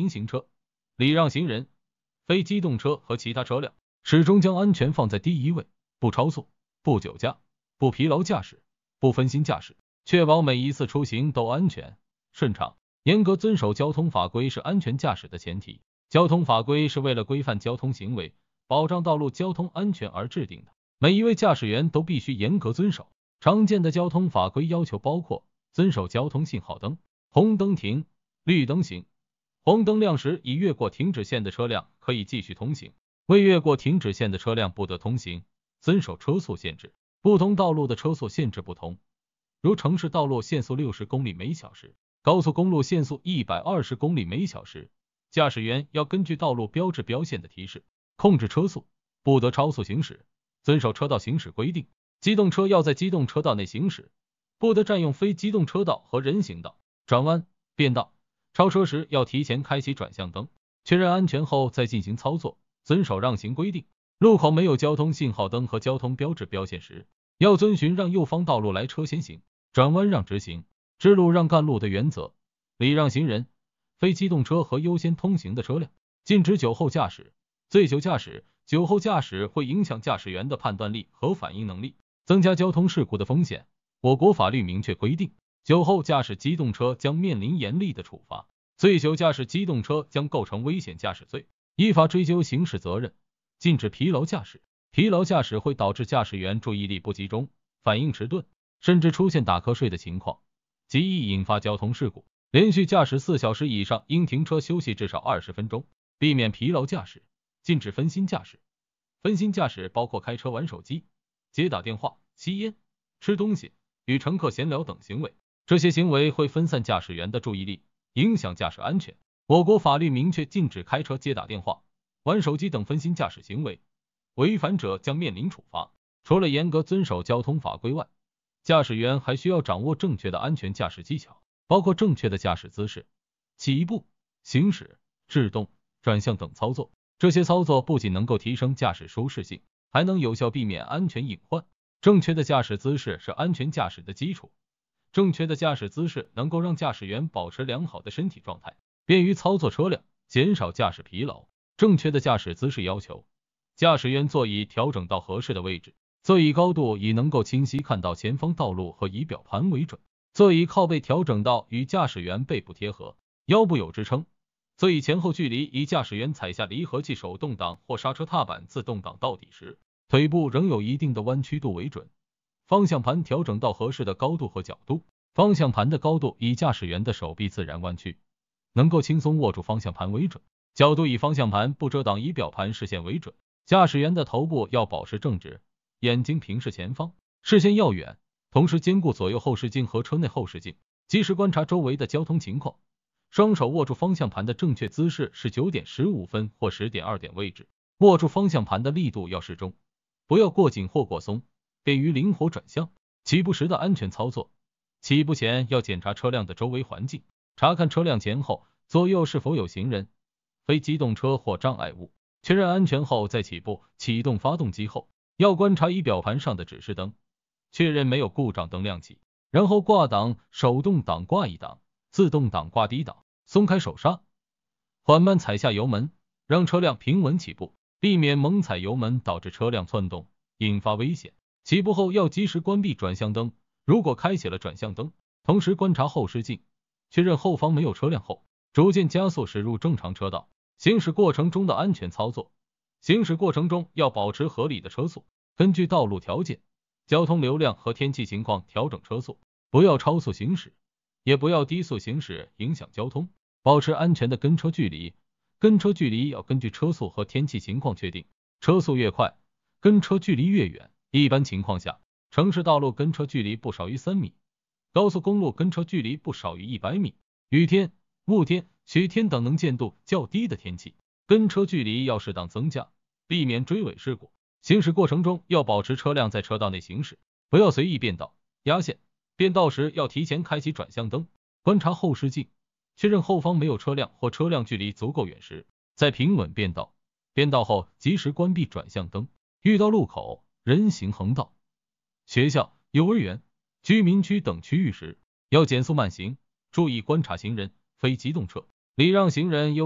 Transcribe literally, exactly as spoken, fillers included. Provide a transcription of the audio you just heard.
民行车、礼让行人、非机动车和其他车辆，始终将安全放在第一位，不超速、不酒驾、不疲劳驾驶、不分心驾驶，确保每一次出行都安全顺畅。严格遵守交通法规是安全驾驶的前提。交通法规是为了规范交通行为，保障道路交通安全而制定的，每一位驾驶员都必须严格遵守。常见的交通法规要求包括遵守交通信号灯，红灯停，绿灯行，红灯亮时已越过停止线的车辆可以继续通行，未越过停止线的车辆不得通行。遵守车速限制，不同道路的车速限制不同，如城市道路限速六十公里每小时，高速公路限速一百二十公里每小时。驾驶员要根据道路标志标线的提示控制车速，不得超速行驶，遵守车道行驶规定。机动车要在机动车道内行驶，不得占用非机动车道和人行道。转弯、变道、超车时要提前开启转向灯，确认安全后再进行操作，遵守让行规定。路口没有交通信号灯和交通标志标线时，要遵循让右方道路来车先行，转弯让直行，支路让干路的原则。礼让行人、非机动车和优先通行的车辆，禁止酒后驾驶。醉酒驾驶、酒后驾驶会影响驾驶员的判断力和反应能力，增加交通事故的风险。我国法律明确规定，酒后驾驶机动车将面临严厉的处罚，醉酒驾驶机动车将构成危险驾驶罪，依法追究刑事责任。禁止疲劳驾驶，疲劳驾驶会导致驾驶员注意力不集中、反应迟钝，甚至出现打瞌睡的情况，极易引发交通事故。连续驾驶四小时以上应停车休息至少二十分钟，避免疲劳驾驶。禁止分心驾驶，分心驾驶包括开车玩手机、接打电话、吸烟、吃东西、与乘客闲聊等行为，这些行为会分散驾驶员的注意力，影响驾驶安全。我国法律明确禁止开车、接打电话、玩手机等分心驾驶行为，违反者将面临处罚。除了严格遵守交通法规外，驾驶员还需要掌握正确的安全驾驶技巧，包括正确的驾驶姿势、起步、行驶、制动、转向等操作。这些操作不仅能够提升驾驶舒适性，还能有效避免安全隐患。正确的驾驶姿势是安全驾驶的基础，正确的驾驶姿势能够让驾驶员保持良好的身体状态，便于操作车辆，减少驾驶疲劳。正确的驾驶姿势要求驾驶员座椅调整到合适的位置，座椅高度以能够清晰看到前方道路和仪表盘为准，座椅靠背调整到与驾驶员背部贴合，腰部有支撑，座椅前后距离以驾驶员踩下离合器手动挡或刹车踏板自动挡到底时，腿部仍有一定的弯曲度为准。方向盘调整到合适的高度和角度，方向盘的高度以驾驶员的手臂自然弯曲，能够轻松握住方向盘为准，角度以方向盘不遮挡仪表盘视线为准。驾驶员的头部要保持正直，眼睛平视前方，视线要远，同时兼顾左右后视镜和车内后视镜，及时观察周围的交通情况。双手握住方向盘的正确姿势是九点十五分或十点二点位置，握住方向盘的力度要适中，不要过紧或过松，便于灵活转向。起步时的安全操作，起步前要检查车辆的周围环境，查看车辆前后左右是否有行人、非机动车或障碍物，确认安全后再起步。启动发动机后，要观察仪表盘上的指示灯，确认没有故障灯亮起，然后挂档，手动挡挂一档，自动挡挂低档，松开手刹，缓慢踩下油门，让车辆平稳起步，避免猛踩油门导致车辆窜动，引发危险。起步后要及时关闭转向灯，如果开启了转向灯，同时观察后视镜，确认后方没有车辆后，逐渐加速驶入正常车道。行驶过程中的安全操作，行驶过程中要保持合理的车速，根据道路条件、交通流量和天气情况调整车速，不要超速行驶，也不要低速行驶影响交通，保持安全的跟车距离。跟车距离要根据车速和天气情况确定，车速越快，跟车距离越远。一般情况下，城市道路跟车距离不少于三米，高速公路跟车距离不少于一百米。雨天、雾天、雪天等能见度较低的天气，跟车距离要适当增加，避免追尾事故。行驶过程中要保持车辆在车道内行驶，不要随意变道、压线。变道时要提前开启转向灯，观察后视镜，确认后方没有车辆或车辆距离足够远时，再平稳变道。变道后及时关闭转向灯。遇到路口、人行横道、学校、幼儿园、居民区等区域时，要减速慢行，注意观察行人、非机动车，礼让行人。